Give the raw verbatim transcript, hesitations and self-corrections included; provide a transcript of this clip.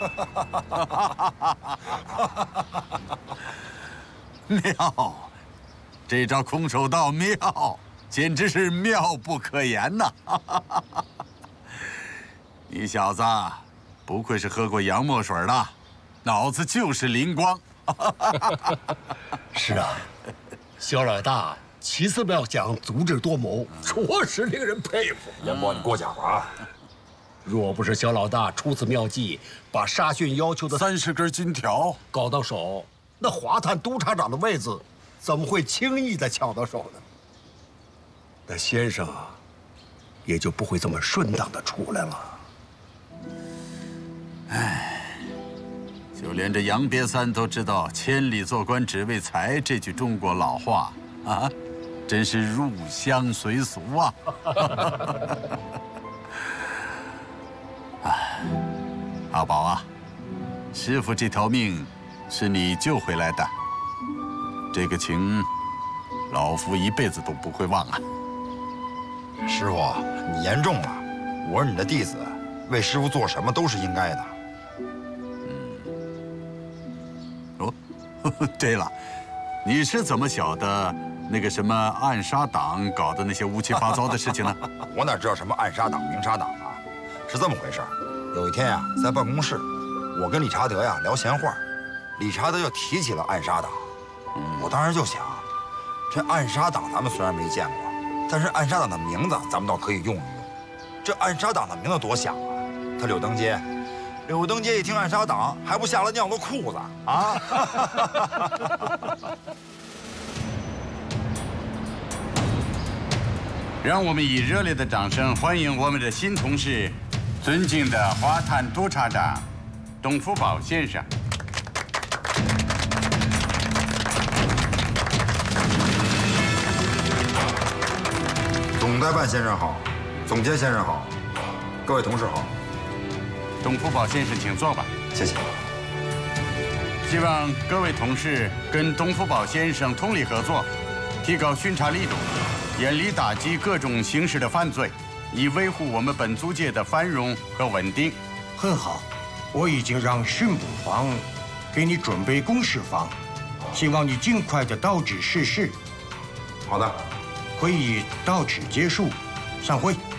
妙，这招空手道妙，简直是妙不可言呐！你小子不愧是喝过洋墨水的，脑子就是灵光。 是啊，肖老大奇思妙想，足智多谋，着实令人佩服。 阎波，你过奖了啊！ 若不是肖老大出此妙计，把沙逊要求的三十根金条搞到手，那华探督察长的位子怎么会轻易的抢到手呢？那先生也就不会这么顺当的出来了。 唉，就连这杨别三都知道“千里做官只为财”这句中国老话啊，真是入乡随俗啊！哎，阿宝啊，师傅这条命是你救回来的，这个情，老夫一辈子都不会忘啊！ 师傅，你言重了，我是你的弟子，为师傅做什么都是应该的。 哦，对了，你是怎么晓得那个什么暗杀党搞的那些乌七八糟的事情呢？ 我哪知道什么暗杀党、明杀党啊？是这么回事儿。有一天呀、啊，在办公室，我跟理查德呀聊闲话，理查德就提起了暗杀党。嗯、我当时就想，这暗杀党咱们虽然没见过，但是暗杀党的名字咱们倒可以用一用。这暗杀党的名字多响啊！他柳登阶，柳登阶一听暗杀党，还不吓了尿了裤子啊！ 让我们以热烈的掌声欢迎我们的新同事，尊敬的华探督察长董福宝先生。 总代办先生好，总监先生好，各位同事好。 董福宝先生，请坐吧。 谢谢。 希望各位同事跟董福宝先生通力合作，提高巡查力度，严厉打击各种形式的犯罪，以维护我们本租界的繁荣和稳定。 很好，我已经让巡捕房给你准备公事房，希望你尽快的到址实施。 好的。 会议到此结束，散会。